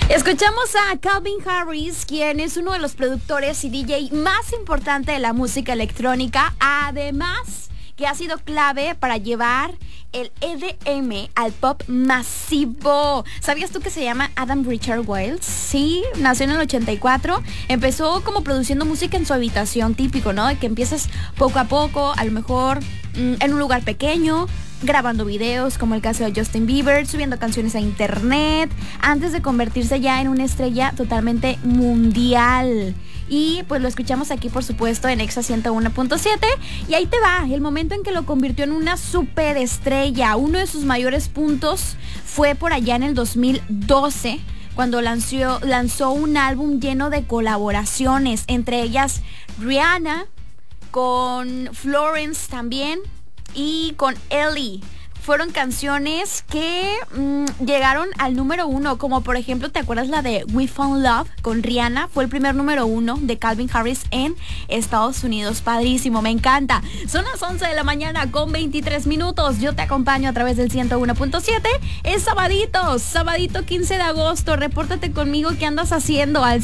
Escuchamos a Calvin Harris, quien es uno de los productores y DJ más importante de la música electrónica, además que ha sido clave para llevar el EDM al pop masivo. ¿Sabías tú que se llama Adam Richard Wells? Sí, nació en el 84. Empezó como produciendo música en su habitación, típico, ¿no? De que empiezas poco a poco, a lo mejor en un lugar pequeño, grabando videos, como el caso de Justin Bieber, subiendo canciones a internet, antes de convertirse ya en una estrella totalmente mundial. Y pues lo escuchamos aquí, por supuesto, en Exa 101.7. Y ahí te va, el momento en que lo convirtió en una superestrella. Uno de sus mayores puntos fue por allá en el 2012, cuando lanzó un álbum lleno de colaboraciones, entre ellas Rihanna, con Florence también, y con Ellie. Fueron canciones que llegaron al número 1, como por ejemplo, ¿te acuerdas la de We Found Love con Rihanna? Fue el primer número 1 de Calvin Harris en Estados Unidos. Padrísimo, me encanta. Son las 11 de la mañana con 23 minutos. Yo te acompaño a través del 101.7. Es sabadito 15 de agosto. Repórtate conmigo qué andas haciendo al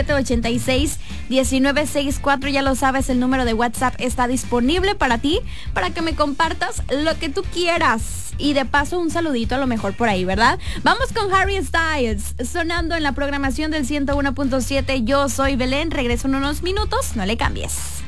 7786-1964. Ya lo sabes, el número de WhatsApp está disponible para ti, para que me compartas lo que tú quieras. Y de paso un saludito a lo mejor por ahí, ¿verdad? Vamos con Harry Styles, sonando en la programación del 101.7. Yo soy Belén, regreso en unos minutos, no le cambies.